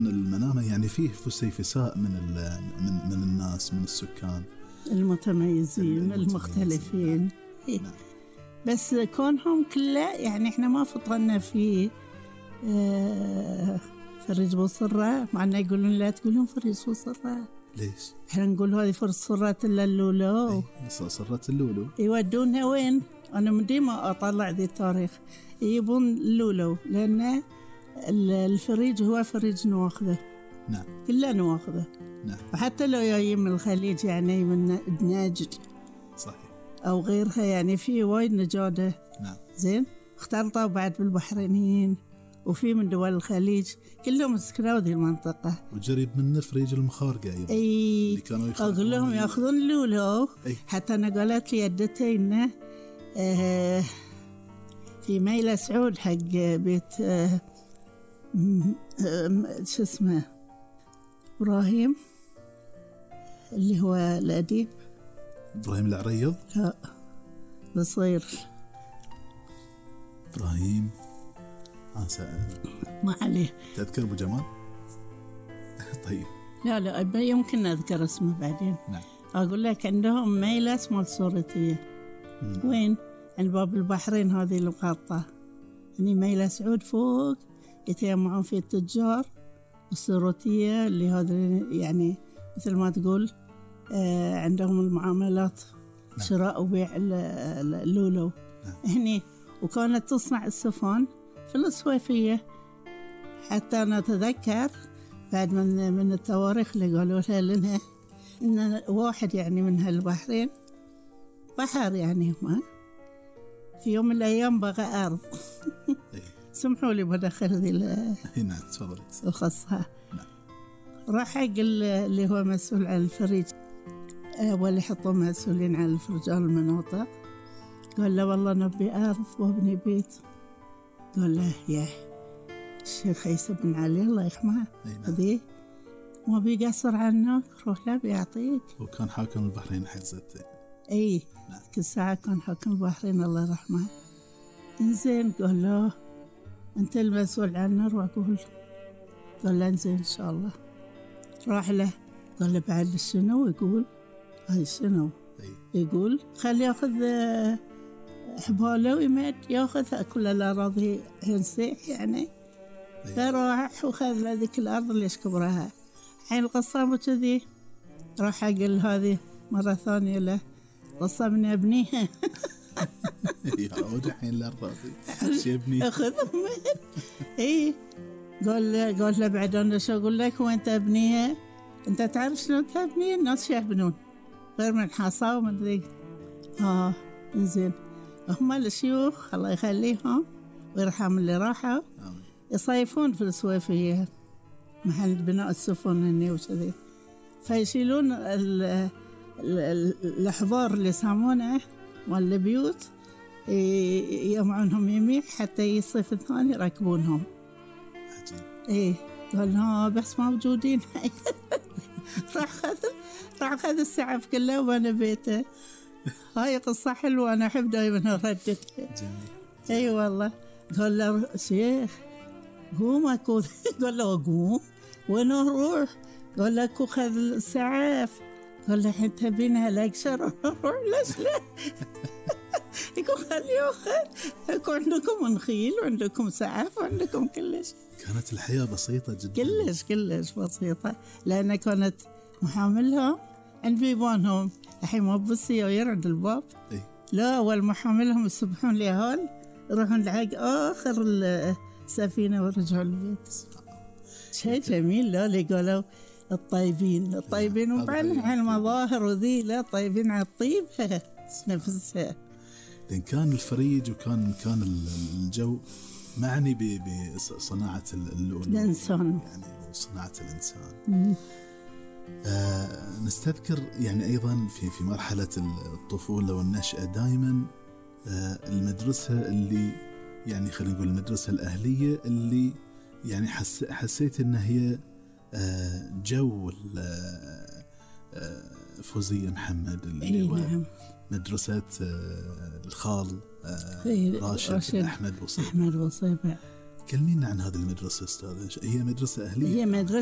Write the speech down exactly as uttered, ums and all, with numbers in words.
المنامة يعني فيه فسيفساء من من من الناس، من السكان المتميزين المختلفين. نعم. نعم. بس كونهم كله يعني إحنا ما فطرنا في آه فريج بوصرة، مع أنه يقولون لا تقولون فريج بوصرة. ليش؟ إحنا نقول هذه فرص صرة اللولو. صرة اللولو يودونها وين؟ أنا من ديما أطلع ذي التاريخ، يجيبون اللولو لأن الفريج هو فريج نواخذه. نعم. كله نواخذه. نعم. وحتى لو جاي من الخليج يعني من ناجد صحيح أو غيرها يعني في وايد نجادة. نعم. زين اختلطوا بعد بالبحرينيين وفي من دول الخليج كلهم سكنوا ذي المنطقة. وجريب من فريج المخارقة أيضا. أي أقول لهم يأخذون اللولو. حتى أنا قالت لي يدتي إنه آه في ميلة سعود حق بيت آه شو اسمه إبراهيم اللي هو الأديب إبراهيم العريض. لا بصير إبراهيم آه ما عليه. تذكر أبو جمال؟ طيب لا لا يمكن أذكر اسمه بعدين. نعم. أقول لك عندهم ميلة اسمها الصورتية. وين؟ عند باب البحرين هذه المقاطعة. يعني ميلة سعود فوق يتجمعون في التجار، والصورتية اللي هذا يعني مثل ما تقول آه عندهم المعاملات. نعم. شراء وبيع اللولو. نعم. هني وكانت تصنع السفن في الصويفية. حتى أنا أتذكر بعد من من التواريخ اللي قالوا لنا إن واحد يعني من هالبحرين بحر يعني ما في يوم من الأيام بغى أرض. سمحوا لي بدخل ذي نعم تفضلي الخاصة. نعم. راح حق اللي هو مسؤول عن الفريج واللي يحطوا مسؤولين عن رجال المناطق، قال له والله نبي أرض وابني بيت. قال له يا الشيخ عيسى بن علي الله يرحمه هذي ما بيقصر عنك، روح له بيعطيك. وكان حاكم البحرين حزت. اي نعم. كل ساعة كان حاكم البحرين الله يرحمه. انزين قال له انت المسؤول عنه روح قول. قال له انزين ان شاء الله. راح له قال له بعد شنو؟ يقول هاي شنو؟ يقول خلي ياخذ حباله ويمد ياخذ كل الأراضي ينسيح يعني. فراح وخذ ذيك الأرض اللي يشكبرها. حين القصام وكذي راح أقول هذه مرة ثانية له قصامني أبنيها. يعود الحين الأرض شي أبنيها أخذهم. إيه قال له قال له بعد أنا شو أقول لك وأنت أبنيها؟ أنت تعرف شلون تبني؟ الناس شو يبنون غير من حصى ومن ذيك. آه إنزين هم الشيوخ الله يخليهم ويرحم اللي راحوا يصيفون في السويفية محل بناء السفن هني وكذي، فيشيلون الأحبار اللي يسمونه والبيوت يجمعونهم يميح حتى يصيف الثاني يركبونهم. عجيب. إيه قال ها بس موجودين. راح خذ راح خذ السعف كله وانا بيته. هاي قصة حلوة أنا أحب دائما أرددها. جميل. أي والله. قال له شيخ قوم أكو. قال له قوم وين أروح؟ قال له أكو خذ السعف. قال له الحين تبينها الأكثر. أروح ليش لا؟ يقول خليه أخذ. يكون عندكم نخيل وعندكم سعف وعندكم كلش. كانت الحياة بسيطة جدا. كلش كلش بسيطة لأن كانت محاملهم عند بيبانهم. الحين ما بالسيايير عند الباب. إيه؟ لا أول محاملهم يسبحون ليهال يروحون لحق آخر السفينة ورجعوا البيت. شيء جميل. لا اللي قالوا الطيبين الطيبين وبعدين على المظاهر وذي لا طيبين على الطيب نفسها. لأن كان الفريج وكان كان الجو معني بصناعة اللؤلؤ الإنسان يعني صناعة الإنسان. آه نستذكر يعني أيضا في في مرحلة الطفولة والنشأة دائما آه المدرسة اللي يعني خلينا نقول المدرسة الأهلية اللي يعني حس حسيت إن هي آه جو آه فوزية محمد اللي هو نعم. مدرسة آه الخال آه إيه راشد, راشد أحمد بوصيبة. أحمد بوصيبة كلمينا عن هذه المدرسة أستاذة. هي مدرسة أهلية؟ هي مدرسة